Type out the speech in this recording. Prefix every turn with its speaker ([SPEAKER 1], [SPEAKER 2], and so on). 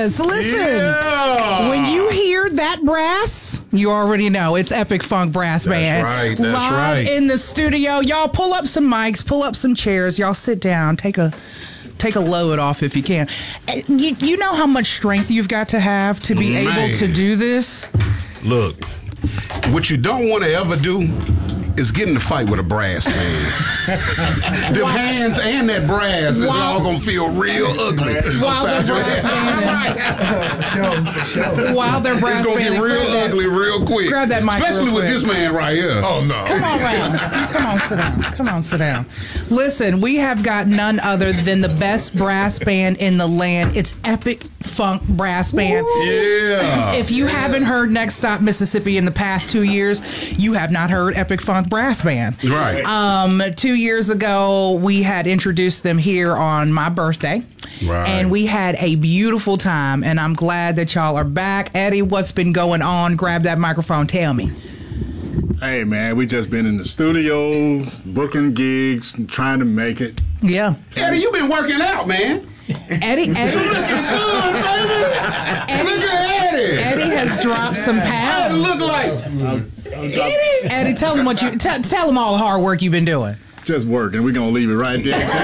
[SPEAKER 1] Yes, listen. When you hear that brass, you already know it's Epic Funk Brass Band.
[SPEAKER 2] That's
[SPEAKER 1] Live
[SPEAKER 2] right.
[SPEAKER 1] in the studio. Y'all pull up some mics, pull up some chairs. Y'all sit down, take a load off if you can. You know how much strength you've got to have to be able to do this?
[SPEAKER 2] Look, what you don't want to ever do is get in a fight with a brass band. Them hands and that brass is all gonna feel real ugly.
[SPEAKER 1] While they're brass banding. While they're brass
[SPEAKER 2] It's gonna
[SPEAKER 1] banding.
[SPEAKER 2] get real ugly real quick.
[SPEAKER 1] Grab that mic
[SPEAKER 2] especially
[SPEAKER 1] real
[SPEAKER 2] with
[SPEAKER 1] quick.
[SPEAKER 2] this man right here.
[SPEAKER 3] Oh no!
[SPEAKER 1] Come on, Ram. Come on, sit down. Come on, sit down. Listen, we have got none other than the best brass band in the land. It's Epic Funk Brass Band.
[SPEAKER 2] Yeah.
[SPEAKER 1] If you haven't heard Next Stop Mississippi in the past 2 years, you have not heard Epic Funk Brass Band.
[SPEAKER 2] Right.
[SPEAKER 1] 2 years ago, we had introduced them here on my birthday.
[SPEAKER 2] Right.
[SPEAKER 1] And we had a beautiful time, and I'm glad that y'all are back. Eddie, what's been going on? Grab that microphone. Tell me.
[SPEAKER 3] Hey man, we just been in the studio, booking gigs, and trying to make it.
[SPEAKER 1] Yeah.
[SPEAKER 2] Eddie, you been working out, man.
[SPEAKER 1] Eddie.
[SPEAKER 2] Good, baby. Look at Eddie.
[SPEAKER 1] Eddie has dropped some
[SPEAKER 2] Eddie
[SPEAKER 1] pounds.
[SPEAKER 2] look like.
[SPEAKER 1] Eddie, tell him all the hard work you've been doing.
[SPEAKER 3] Just working. We're gonna leave it right there.